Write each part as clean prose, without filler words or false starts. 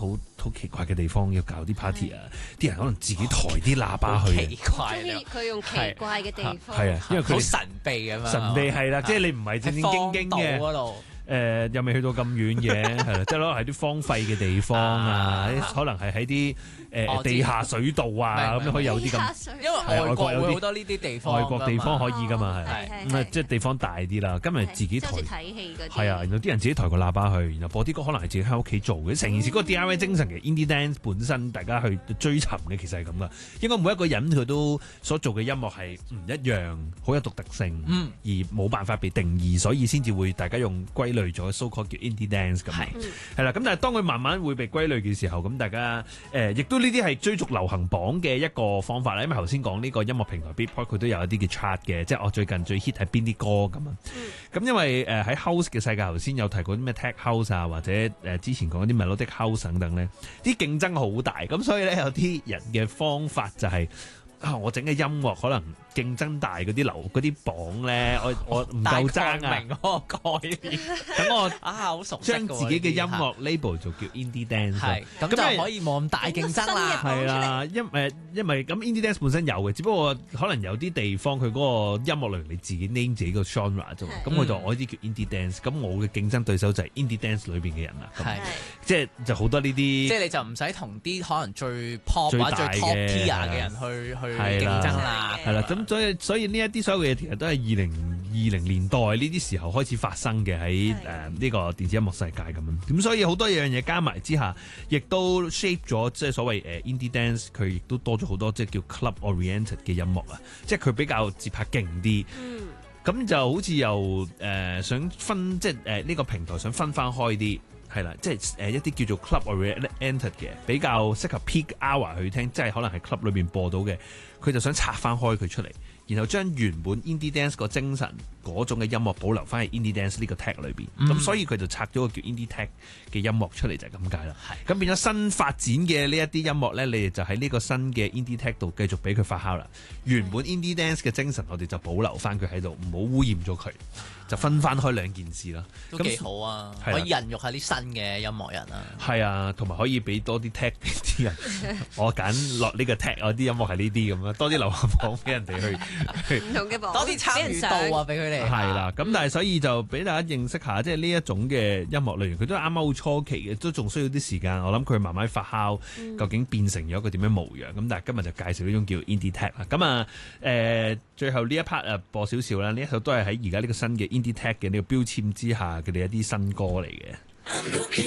好奇怪嘅地方要搞啲 party 啊，啲人可能自己抬啲喇叭去， 奇怪中意佢用奇怪嘅地方， 係啊，因為佢哋好神秘咁樣， 神秘係啦，即係你唔係正正經經嘅。 嗰度。 又未去到咁遠嘅，係啦，即係可能係啲荒廢嘅地方啊，可能係喺啲地下水道啊，咁樣可以有啲咁。 因為外國會好多呢啲地方， 外國地方可以噶嘛，係咁即係地方大啲啦。今日自己抬睇戲嗰啲， 係啊，然後啲人自己抬個喇叭去，然後播啲歌，可能係自己喺屋企做嘅。成件事嗰個 DIY 精神嘅 Indie Dance 本身，大家去追尋嘅其實係咁噶。應該每一個人佢都所做嘅音樂係唔一樣，好有獨特性，而冇辦法被定義，所以先至會大家用歸類咗 so called 叫 Indie Dance 咁。係啦，咁但係當佢慢慢會被歸類嘅時候，咁大家亦都呢啲係追逐流行榜嘅一個方法啦。因為頭先講呢個音樂平台 Beatport 佢都有一啲嘅 chart 嘅，即係我最近最 hit 係邊啲歌咁啊。咁因為喺 House 嘅世界頭先有提過啲咩 Tech House 啊，或者之前講啲 Melodic House 等等咧，啲競爭好大，咁所以咧有啲人嘅方法就係我整嘅音樂可能競爭大嗰啲榜咧，我唔夠爭啊！ 明嗰個概念， 等我好熟悉將自己嘅音樂 label 就叫 Indie Dance， 係咁就可以冇咁大競爭啦。 係啦，因為咁 Indie Dance 本身有嘅，只不過可能有啲地方佢嗰個音樂類型你自己 name 自己個 genre 啫嘛，咁我就我啲叫 Indie Dance，咁我嘅競爭對手就係 Indie Dance 裏邊嘅人啦。係，即係就好多呢啲， 即係你就唔使同啲可能最 pop 或者最 top tier 嘅人去競爭啦。 係啦，咁所以呢一啲所有嘅嘢其實都係2020年代呢啲時候開始發生嘅，喺呢個電子音樂世界咁樣。咁所以好多樣嘢加埋之下，亦都 shape 咗即係所謂Indie Dance，佢亦都多咗好多即係叫 club oriented 嘅音樂啊，即係佢比較節拍勁啲。咁就好似又想分即係呢個平台想分翻開啲。係啦，即係一啲叫做 club oriented 嘅，比較適合 peak hour 去聽，即係可能係 club 裏邊播到嘅，佢就想拆翻開佢出嚟，然後將原本 Indie Dance 個精神嗰種嘅音樂保留翻喺 Indie Dance 呢個 tag 裏邊，咁所以佢就拆咗個叫 Indie Tag 嘅音樂出嚟就係咁解啦。咁變咗新發展嘅呢一啲音樂咧，你哋就喺呢個新嘅 Indie Tag 度繼續俾佢發酵啦。原本 Indie Dance 嘅精神，我哋就保留翻佢喺度，唔好污染咗佢，就分翻開兩件事啦。 都幾好啊，可以孕育下啲新嘅音樂人啊。係啊，同埋可以俾多啲 tag 俾啲人。我揀落呢個 tag，我啲音樂係呢啲咁樣，多啲流行榜俾人哋去唔同嘅榜， 多啲參與度啊，俾佢哋。 係啦，咁但係所以就俾大家認識下，即係呢一種嘅音樂類型，佢都啱啱好初期嘅，都仲需要啲時間。我諗佢慢慢發酵，究竟變成咗一個點樣模樣。咁但係今日就介紹呢種叫 Indie Tag 啦。咁啊最後呢一 part 播少少啦，呢一首都係喺而家呢個新嘅 Indie Tag 嘅呢個標籤之下，佢哋一啲新歌嚟嘅。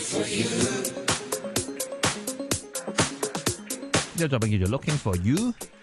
呢個作品叫做 Looking for You。